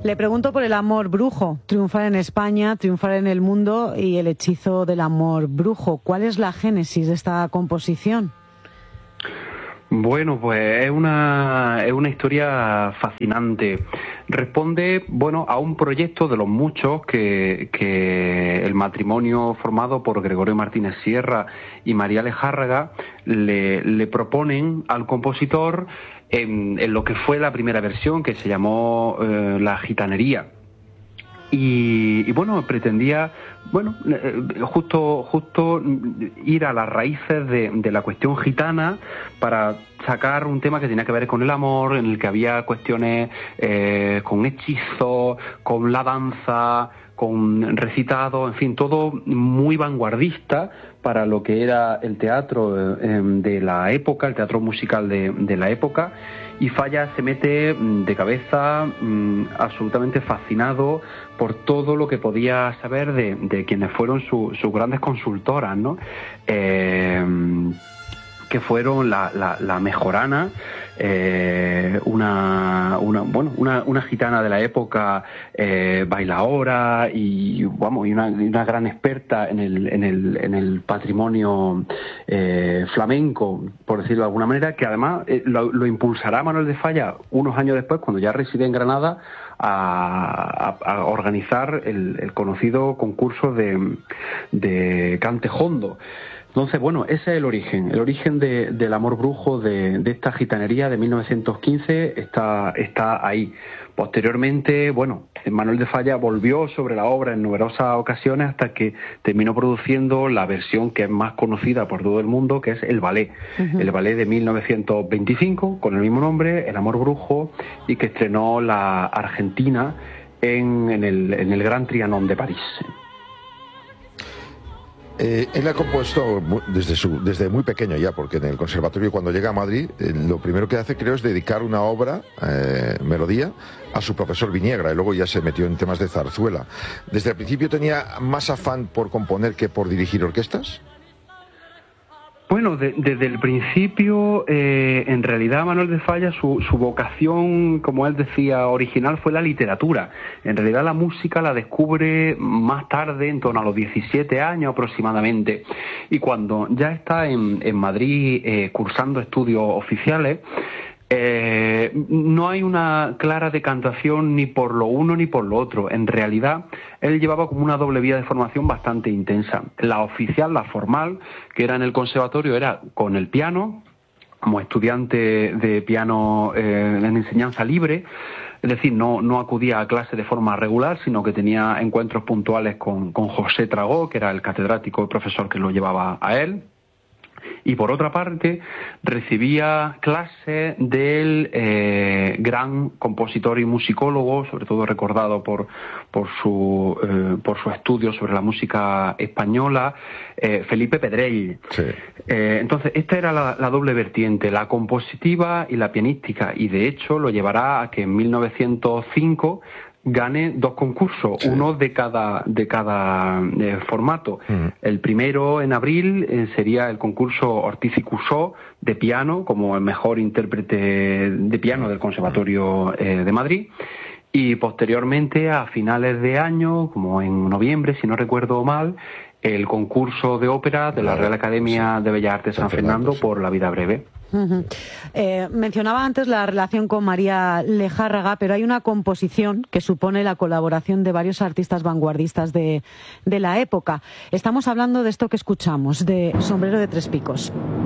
Le pregunto por el amor brujo, triunfar en España, triunfar en el mundo y el hechizo del amor brujo. ¿Cuál es la génesis de esta composición? Bueno, pues es una historia fascinante. Responde, bueno, a un proyecto de los muchos que el matrimonio formado por Gregorio Martínez Sierra y María Lejárraga le proponen al compositor en lo que fue la primera versión, que se llamó La Gitanería. Y bueno, pretendía, bueno, justo ir a las raíces de la cuestión gitana para sacar un tema que tenía que ver con el amor, en el que había cuestiones con hechizos, con la danza, con recitados, en fin, todo muy vanguardista para lo que era el teatro de la época, el teatro musical de la época. Y Falla se mete de cabeza absolutamente fascinado por todo lo que podía saber de quienes fueron sus grandes consultoras, ¿no? Que fueron la Mejorana, una gitana de la época, bailaora y una gran experta en el patrimonio flamenco, por decirlo de alguna manera, que además lo impulsará Manuel de Falla unos años después, cuando ya reside en Granada, a organizar el conocido concurso de cante jondo. Entonces, bueno, ese es el origen del amor brujo de esta gitanería de 1915 está ahí. Posteriormente, bueno, Manuel de Falla volvió sobre la obra en numerosas ocasiones hasta que terminó produciendo la versión que es más conocida por todo el mundo, que es el ballet. Uh-huh. El ballet de 1925, con el mismo nombre, El amor brujo, y que estrenó la Argentina en el Gran Trianon de París. Él ha compuesto desde muy pequeño ya, porque en el conservatorio, cuando llega a Madrid, lo primero que hace, creo, es dedicar una obra, melodía, a su profesor Viniegra, y luego ya se metió en temas de zarzuela. ¿Desde el principio tenía más afán por componer que por dirigir orquestas? Bueno, desde el principio, en realidad, Manuel de Falla, su vocación, como él decía, original fue la literatura. En realidad la música la descubre más tarde, en torno a los 17 años aproximadamente. Y cuando ya está en Madrid cursando estudios oficiales, no hay una clara decantación ni por lo uno ni por lo otro. En realidad, él llevaba como una doble vía de formación bastante intensa. La oficial, la formal, que era en el conservatorio, era con el piano, como estudiante de piano en enseñanza libre. Es decir, no acudía a clase de forma regular, sino que tenía encuentros puntuales con José Tragó, que era el catedrático y profesor que lo llevaba a él. Y por otra parte, recibía clases del gran compositor y musicólogo, sobre todo recordado por su estudio sobre la música española, Felipe Pedrell. Sí. Entonces, esta era la doble vertiente, la compositiva y la pianística, y de hecho lo llevará a que en 1905 gane 2 concursos, sí, uno de cada formato. El primero, en abril, sería el concurso Ortiz y Cursó de piano, como el mejor intérprete de piano del Conservatorio de Madrid. Y posteriormente, a finales de año, como en noviembre, si no recuerdo mal, el concurso de ópera de la Real Academia de Bellas Artes San Fernando por La vida breve. Uh-huh. Mencionaba antes la relación con María Lejárraga, pero hay una composición que supone la colaboración de varios artistas vanguardistas de la época. Estamos hablando de esto que escuchamos, de Sombrero de Tres Picos.